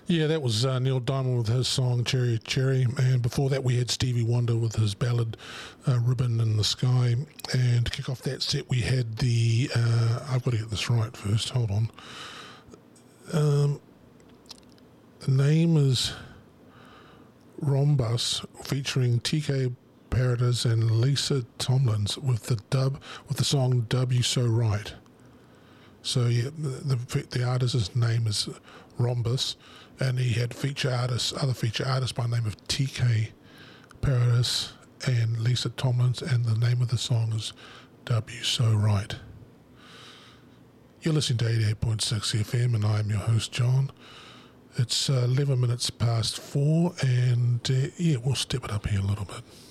Yeah, that was Neil Diamond with his song Cherry Cherry, and before that we had Stevie Wonder with his ballad Ribbon in the Sky, and to kick off that set we had the, I've got to get this right first, hold on, the name is Rhombus, featuring TK Paradis and Lisa Tomlins with the song Dub You So Right. So yeah, the artist's name is Rhombus, and he had other feature artists by the name of TK Paradis and Lisa Tomlins, and the name of the song is Dub You So Right. You're listening to 88.6 FM, and I am your host, John. It's 11 minutes past 4, and yeah, we'll step it up here a little bit.